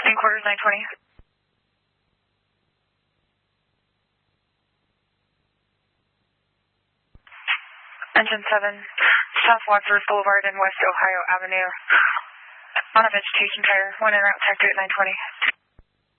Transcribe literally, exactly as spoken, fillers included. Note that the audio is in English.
Between quarters nine twenty. Engine seven, South Wadsworth Boulevard and West Ohio Avenue. On a vegetation tire, one en route, tractor at nine twenty.